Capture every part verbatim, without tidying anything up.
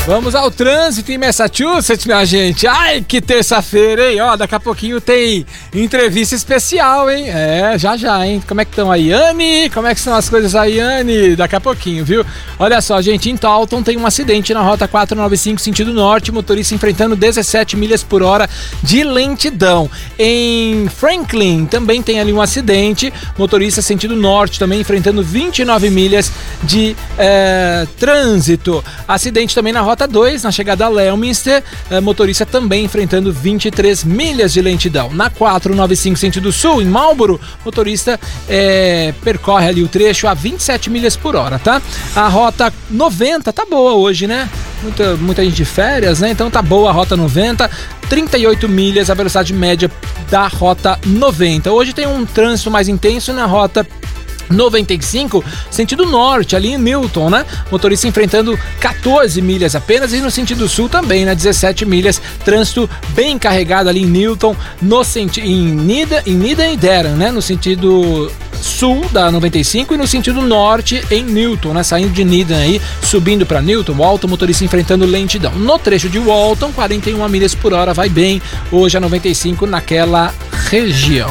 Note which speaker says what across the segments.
Speaker 1: Vamos ao trânsito em Massachusetts, minha gente. Ai, que terça-feira, hein? Ó, daqui a pouquinho tem entrevista especial, hein? É, já já, hein? Como é que estão aí, Anne? Como é que são as coisas aí, Anne? Daqui a pouquinho, viu? Olha só, gente, em Taunton tem um acidente na rota quatrocentos e noventa e cinco, sentido norte, motorista enfrentando dezessete milhas por hora de lentidão. Em Franklin também tem ali um acidente, motorista sentido norte também enfrentando vinte e nove milhas de é, trânsito. Acidente também na rota dois, na chegada a Leominster, eh, motorista também enfrentando vinte e três milhas de lentidão. Na quatrocentos e noventa e cinco, sentido sul, em Marlboro, motorista eh, percorre ali o trecho a vinte e sete milhas por hora, tá? A rota noventa tá boa hoje, né? Muita, muita gente de férias, né? Então tá boa a rota noventa, trinta e oito milhas a velocidade média da rota noventa. Hoje tem um trânsito mais intenso na rota noventa e cinco, sentido norte, ali em Newton, né? Motorista enfrentando quatorze milhas apenas, e no sentido sul também, né? dezessete milhas, trânsito bem carregado ali em Newton, no senti- em Nida, em Nida e Derham, né? No sentido sul da noventa e cinco e no sentido norte em Newton, né? Saindo de Needham aí, subindo para Newton, Walton, motorista enfrentando lentidão. No trecho de Walton, quarenta e uma milhas por hora, vai bem hoje a noventa e cinco naquela região.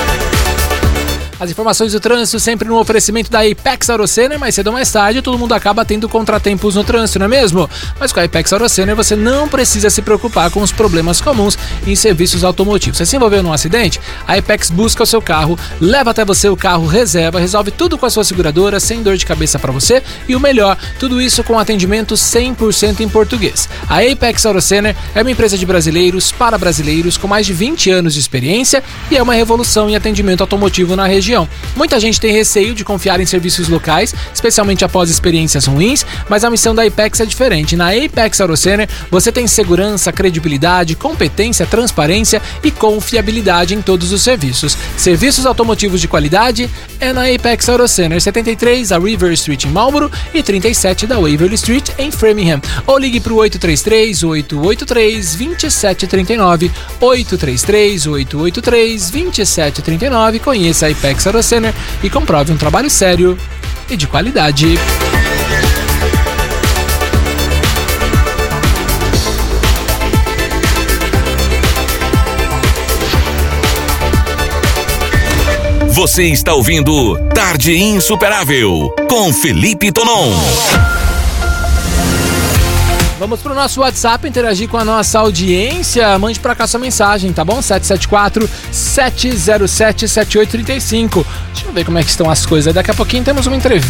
Speaker 1: As informações do trânsito sempre no oferecimento da Apex AutoCenter, mais cedo ou mais tarde todo mundo acaba tendo contratempos no trânsito, não é mesmo? Mas com a Apex AutoCenter você não precisa se preocupar com os problemas comuns em serviços automotivos. Você se envolveu num acidente? A Apex busca o seu carro, leva até você o carro reserva, resolve tudo com a sua seguradora, sem dor de cabeça para você, e o melhor, tudo isso com atendimento cem por cento em português. A Apex AutoCenter é uma empresa de brasileiros para brasileiros com mais de vinte anos de experiência e é uma revolução em atendimento automotivo na região. Muita gente tem receio de confiar em serviços locais, especialmente após experiências ruins, mas a missão da Apex é diferente. Na Apex AutoCenter você tem segurança, credibilidade, competência, transparência e confiabilidade em todos os serviços. Serviços automotivos de qualidade é na Apex AutoCenter, setenta e três da River Street em Marlboro e trinta e sete da Waverly Street em Framingham. Ou ligue para o oito três três, oito oito três, dois sete três nove, oito três três, oito oito três, dois sete três nove. Conheça a Apex AutoCenter e comprove um trabalho sério e de qualidade.
Speaker 2: Você está ouvindo Tarde Insuperável com Felipe Tonon.
Speaker 1: Vamos pro nosso WhatsApp interagir com a nossa audiência. Mande pra cá sua mensagem, tá bom? sete sete quatro, sete zero sete, sete oito três cinco. Deixa eu ver como é que estão as coisas. Daqui a pouquinho temos uma entrevista.